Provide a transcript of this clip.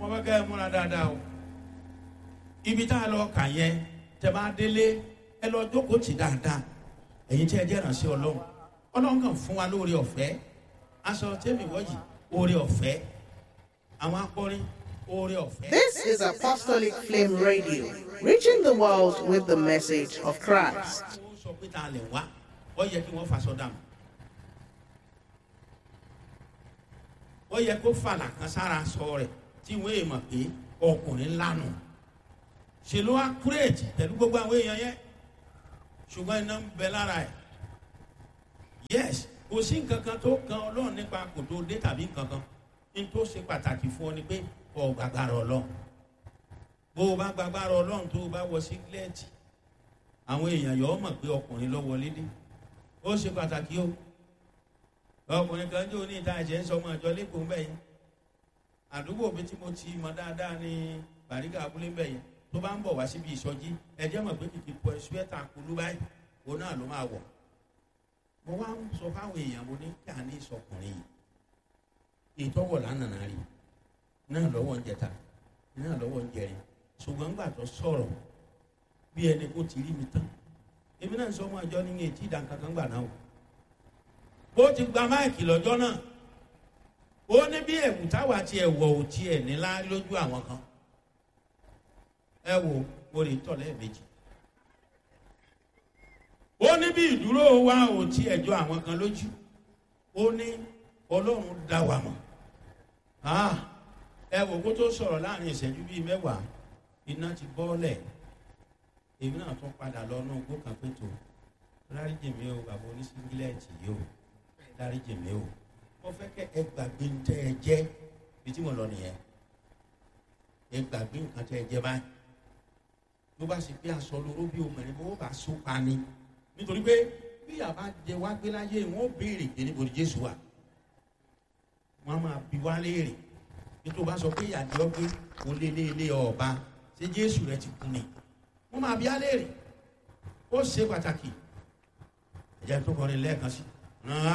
mo bá kẹ́ ẹ múra dáadáa o. Ibi tá a lọ kà yẹn tẹ́ bá délé ẹ lọ jókòó tì dáadáa. Ẹ̀yin tí ẹ jẹ́ ìránṣẹ́ Ọlọ́run. Ọlọ́run kàn fún wa lóore ọ̀fẹ́. Aṣọ tẹ́mi wọ́jì oore ọ̀fẹ́. Àwọn akọrin oore ọ̀fẹ́. This is Apostolic Flame Radio, reaching the world with the message of Christ. Ó sọ pé ta lè wá, ó yẹ kí wọ́n faṣọ dànù. Ó yẹ kó fàlà kan sára sọ rẹ̀ tí wọ́n èèmọ̀ pé ọkùnrin lánàá. Ṣé ló wá kúrèjì pẹ̀lú gbogbo àwọn èèyàn yẹn? Ṣùgbọ́n iná ń bẹ lára ẹ̀. Yes, kò sí nǹkan kan tó kan Ọlọ́run nípa kò tó dé tàbí nǹkan kan. Ní tó ṣe pàtàkì fún ọ ni pé ọ gbàgbára Ọlọ́run. Bó o bá gbàgbára Ọlọ́run tó o bá wọ sígílẹ́ẹ̀tì, àwọn èèyàn yóò mọ̀ pé ọkùnrin ló wọlé dé. Ó ṣe pàtàkì o. Ọkùnrin kan jẹ́ oní ìta ẹ̀jẹ̀ ń sọ ọmọ àjọ lẹ́kọ̀ọ́ ń bẹ̀ yẹn. Àdúgbò mi tí mo ti mọ dáadáa ní Bàrígà abúlé ń bẹ̀ yẹn. Tó bá ń bọ̀ wá síbi ìsọjí, ẹ̀jẹ̀ mọ̀ pé kìkì pọ̀ ṣúẹ́tà kulú báyìí, òun náà ló máa wọ̀. Mo wá ń sọ fáwọn èèyàn mo ní kí a ní ìsọkùnrin yìí. Ìtọ́wọ̀ lánàá rí náà lọ́wọ́ ń jẹta náà lọ́wọ́ ń jẹrin. Ṣùgbọ́n gbà tó sọ̀rọ̀ bí ẹni kó ti rí mi tán. Èmi náà ń sọ ọmọ àjọ ní etí ìdánkankan gbà náà o. Bó ti gba máìkì lọ́jọ́ náà, ó ní bí ẹ̀wù táwa ti ẹ̀wọ̀ ò tiẹ̀ nílá lójú àwọn kan. Ẹ wo orí tọ̀lẹ́ méjì. Ó ní bí ìdúró wa ò tiẹ̀ jọ àwọn kan lójú. Ó ní Ọlọ́run dá wa mọ̀. Ẹ wo kó tó sọ̀rọ̀ láàrin ìṣẹ́jú bíi mẹ́wàá, iná ti bọ́ọ̀lẹ̀. Èmi náà tún padà lọ inú igbó kan pé tó dáríjì mi o bàbá oníṣíngílẹ̀tì yìí o. Dáríjì mi o. Mo fẹ́ kẹ́ ẹ gbàgbé ń tẹ́ ẹ jẹ́ bí tí mo lọ nìyẹn. Ẹ gbàgbé nǹkan tẹ́ ẹ jẹ́ báyìí. Ló bá ṣe pé aṣọ lóró bí obìnrin bó bá so pa ni. Nítorí pé bí àbá jẹ wá gbé láyé wọn ó béèrè pé níbo ni Jésù wà. Wọ́n á máa bi wá léèrè. Nítorí bá sọ pé ìyàdí ọgbẹ́ kò lé ọba ṣé Jésù rẹ ti kú ni. Wọ́n máa bi á léèrè. Ó ṣe pàtàkì. Ẹ̀jẹ̀ tó kọrin lẹ́ẹ̀kan sí.